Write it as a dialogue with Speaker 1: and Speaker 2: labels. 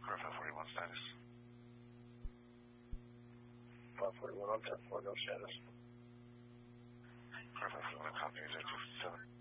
Speaker 1: Car 541 status.
Speaker 2: 541 on 10-4, no status.
Speaker 1: Car 541, copy, 027.